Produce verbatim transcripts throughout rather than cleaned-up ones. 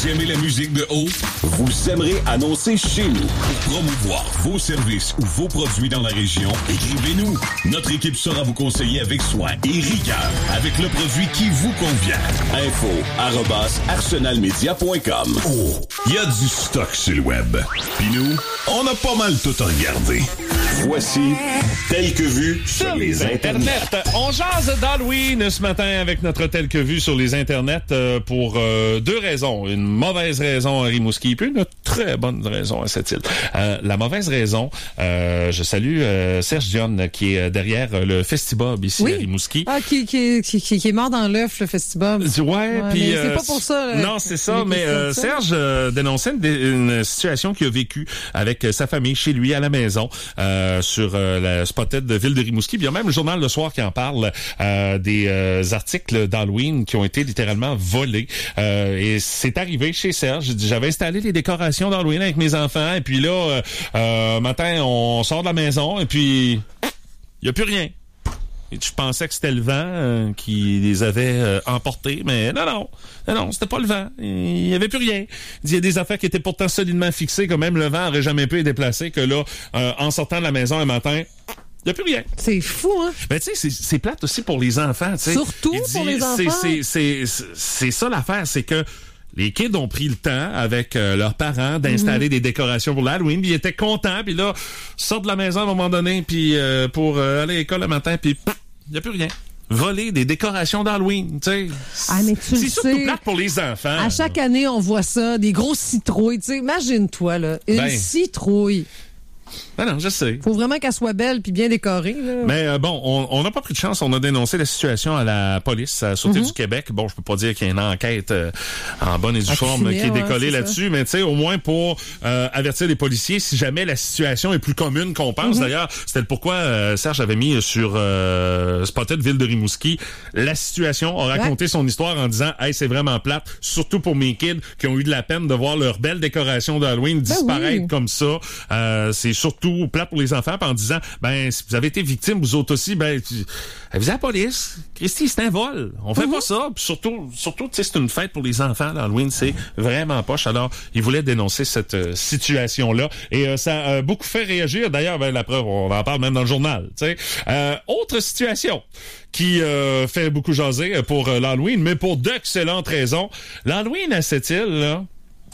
Vous aimez la musique de haut? Vous aimerez annoncer chez nous. Pour promouvoir vos services ou vos produits dans la région, écrivez-nous. Notre équipe saura vous conseiller avec soin et rigueur avec le produit qui vous convient. Info arobase arsenalmedia point com. Oh, il y a du stock sur le web. Puis nous, on a pas mal tout regardé. Voici Tel que vu sur les internets. On jase d'Halloween ce matin avec notre Tel que vu sur les internets euh, pour euh, deux raisons. Une mauvaise raison à Rimouski, puis une très bonne raison à cette île. Euh, la mauvaise raison, euh, je salue euh, Serge Dionne qui est derrière le Festibob ici oui. à Rimouski. Ah, qui, qui, qui, qui est mort dans l'œuf, le Festibob. Ouais, ouais puis euh, c'est pas pour ça. Là, non, c'est ça. Mais euh, Serge euh, dénonçait une, une situation qu'il a vécue avec sa famille chez lui à la maison. Euh, sur euh, la Spotted de Ville de Rimouski. Puis il y a même le journal Le Soir qui en parle euh, des euh, articles d'Halloween qui ont été littéralement volés. Euh, et c'est arrivé chez Serge. J'avais installé les décorations d'Halloween avec mes enfants. Et puis là, euh, euh, matin, on sort de la maison et puis il n'y a plus rien. Et je pensais que c'était le vent euh, qui les avait euh, emportés, mais non, non, non, non, c'était pas le vent. Il y avait plus rien. Il y a des affaires qui étaient pourtant solidement fixées, que même le vent aurait jamais pu les déplacer, que là, euh, en sortant de la maison un matin, il n'y a plus rien. C'est fou, hein? Ben, tu sais, c'est, c'est plate aussi pour les enfants, tu sais. Surtout dit, pour les enfants. C'est, c'est, c'est, c'est ça l'affaire, c'est que les kids ont pris le temps avec euh, leurs parents d'installer mm-hmm. des décorations pour l'Halloween, puis ils étaient contents, puis là, sortent de la maison à un moment donné, puis euh, pour euh, aller à l'école le matin, puis il n'y a plus rien. Voler des décorations d'Halloween, tu sais. Ah, mais tu c'est le surtout sais, plate pour les enfants. À chaque année, on voit ça, des grosses citrouilles, tu sais. Imagine-toi, là, une ben, citrouille. Ben non, je sais. Faut vraiment qu'elle soit belle puis bien décorée, là. Mais euh, bon, on n'a pas pris de chance. On a dénoncé la situation à la police, à la Sûreté mm-hmm. du Québec. Bon, je peux pas dire qu'il y a une enquête euh, en bonne et due forme qui est décollée ouais, là-dessus, ça. Mais tu sais, au moins pour euh, avertir les policiers si jamais la situation est plus commune qu'on pense. Mm-hmm. D'ailleurs, c'était le pourquoi euh, Serge avait mis sur euh, Spotted Ville de Rimouski la situation, a raconté ouais. son histoire en disant « Hey, c'est vraiment plate, surtout pour mes kids qui ont eu de la peine de voir leur belle décoration d'Halloween ben disparaître oui. comme ça. Euh, c'est surtout plate pour les enfants, en disant, ben, si vous avez été victime, vous autres aussi, ben, vous à la police. Christy, c'est un vol. On fait mm-hmm. pas ça. Puis surtout, surtout, tu sais, c'est une fête pour les enfants, l'Halloween, c'est vraiment poche. Alors, ils voulaient dénoncer cette euh, situation-là. Et euh, ça a beaucoup fait réagir. D'ailleurs, ben, la preuve, on en parle même dans le journal, tu sais. Euh, autre situation qui euh, fait beaucoup jaser pour euh, l'Halloween, mais pour d'excellentes raisons. L'Halloween à cette île, là,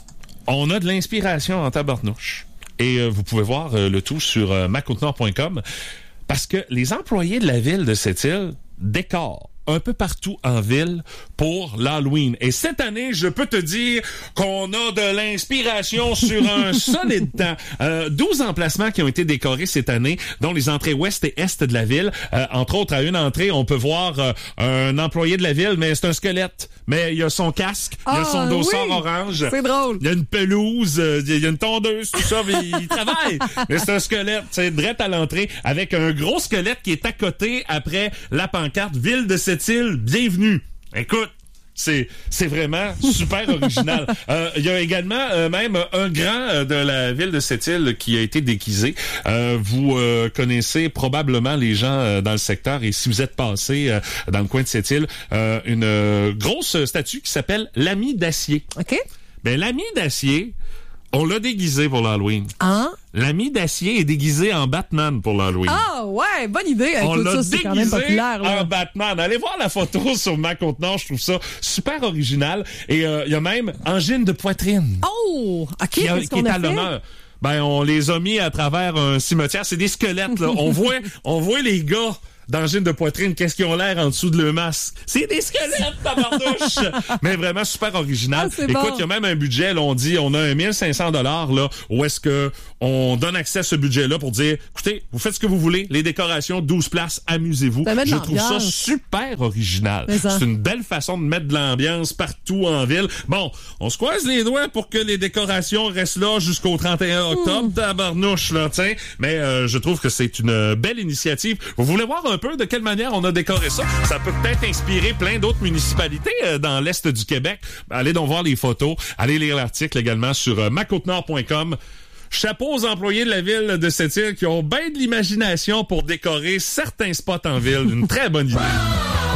on a de l'inspiration en tabarnouche. Et euh, vous pouvez voir euh, le tout sur euh, ma côte nord point com parce que les employés de la ville de cette île décorent un peu partout en ville pour l'Halloween. Et cette année, je peux te dire qu'on a de l'inspiration sur un solide temps. Euh, douze emplacements qui ont été décorés cette année, dont les entrées ouest et est de la ville. Euh, entre autres, à une entrée, on peut voir euh, un employé de la ville, mais c'est un squelette. Mais il y a son casque, il ah, y a son dossard oui, orange. C'est drôle. Il y a une pelouse, il y a une tondeuse, tout ça, mais il travaille. Mais c'est un squelette, c'est direct à l'entrée, avec un gros squelette qui est à côté après la pancarte « Ville de cette île, bienvenue ». Écoute, c'est c'est vraiment super original. Euh, il y a également euh, même un grand euh, de la ville de cette île qui a été déguisé. Euh, vous euh, connaissez probablement les gens euh, dans le secteur et si vous êtes passé euh, dans le coin de cette île, euh, une euh, grosse statue qui s'appelle l'Ami d'acier. OK. Ben l'Ami d'acier, on l'a déguisé pour l'Halloween. Hein? L'Ami d'acier est déguisé en Batman pour l'Halloween. Ah ouais, bonne idée. On Écoute, l'a ça, c'est quand même populaire, là. en Batman. Allez voir la photo sur ma côte nord, je trouve ça super original. Et il euh, y a même angine de poitrine. Oh, OK, qui, a, qu'est-ce qui qu'on est a à fait? l'honneur. Ben, on les a mis à travers un cimetière. C'est des squelettes, là. on voit, on voit les gars d'angine de poitrine, qu'est-ce qu'ils ont l'air en dessous de leur masque? C'est des squelettes, tabarnouche! Mais vraiment super original. Ah, Écoute, bon. il y a même un budget, là, on dit, on a un mille cinq cents dollars, là, où est-ce que on donne accès à ce budget-là pour dire, écoutez, vous faites ce que vous voulez, les décorations, douze places, amusez-vous. Je trouve ça super original. C'est une belle façon de mettre de l'ambiance partout en ville. Bon, on se croise les doigts pour que les décorations restent là jusqu'au trente et un octobre, mmh. tabarnouche, là, tiens. Mais euh, je trouve que c'est une belle initiative. Vous voulez voir un peu de quelle manière on a décoré ça? Ça peut peut-être inspirer plein d'autres municipalités euh, dans l'Est du Québec. Allez donc voir les photos. Allez lire l'article également sur euh, ma côte nord point com. Chapeau aux employés de la ville de cette île qui ont bien de l'imagination pour décorer certains spots en ville. Une très bonne idée.